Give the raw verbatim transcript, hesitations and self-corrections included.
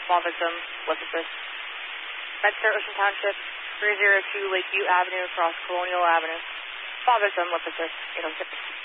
Small victim, lip assist. MedStar Ocean Township, three oh two Lakeview Avenue across Colonial Avenue. Small victim, lip assist, eight oh six.